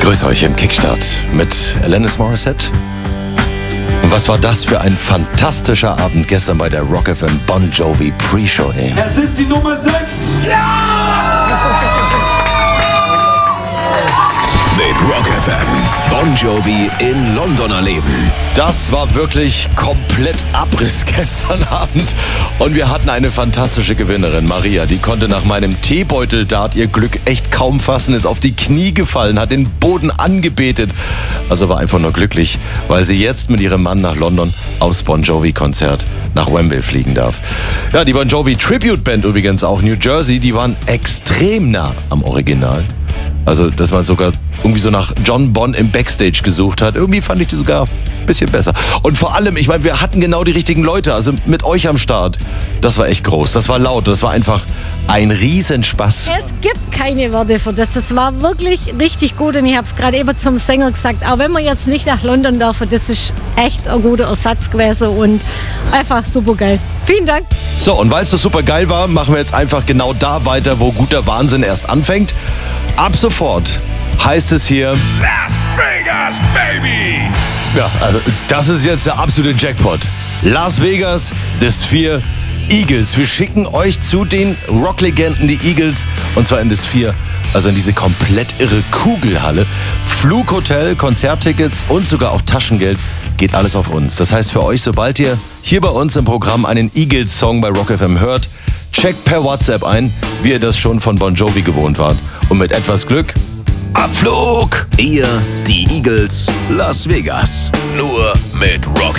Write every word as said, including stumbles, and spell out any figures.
Grüß euch im Kickstart mit Alanis Morissette. Und was war das für ein fantastischer Abend gestern bei der Rock F M Bon Jovi Pre-Show, ey. Es ist die Nummer sechs. Ja! Mit Rock F M Bon Jovi in London erleben. Das war wirklich komplett Abriss gestern Abend. Und wir hatten eine fantastische Gewinnerin, Maria. Die konnte nach meinem Teebeuteldart ihr Glück echt kaum fassen, ist auf die Knie gefallen, hat den Boden angebetet. Also war einfach nur glücklich, weil sie jetzt mit ihrem Mann nach London aufs Bon Jovi-Konzert nach Wembley fliegen darf. Ja, die Bon Jovi Tribute Band übrigens auch, New Jersey, die waren extrem nah am Original. Also, dass man sogar irgendwie so nach John Bon im Backstage gesucht hat. Irgendwie fand ich die sogar ein bisschen besser. Und vor allem, ich meine, wir hatten genau die richtigen Leute, also mit euch am Start. Das war echt groß, das war laut, das war einfach ein Riesenspaß. Es gibt keine Worte für das. Das war wirklich richtig gut und ich habe es gerade eben zum Sänger gesagt, auch wenn wir jetzt nicht nach London dürfen, das ist echt ein guter Ersatz gewesen und einfach super geil. Vielen Dank. So, und weil es so super geil war, machen wir jetzt einfach genau da weiter, wo guter Wahnsinn erst anfängt. Ab sofort heißt es hier Las Vegas, Baby! Ja, also das ist jetzt der absolute Jackpot. Las Vegas, The Sphere, Eagles. Wir schicken euch zu den Rocklegenden, die Eagles, und zwar in The Sphere, also in diese komplett irre Kugelhalle. Flughotel, Konzerttickets und sogar auch Taschengeld, geht alles auf uns. Das heißt für euch, sobald ihr hier bei uns im Programm einen Eagles-Song bei Rock F M hört, checkt per WhatsApp ein, wie ihr das schon von Bon Jovi gewohnt wart. Und mit etwas Glück, Abflug! Ihr, die Eagles, Las Vegas. Nur mit Rock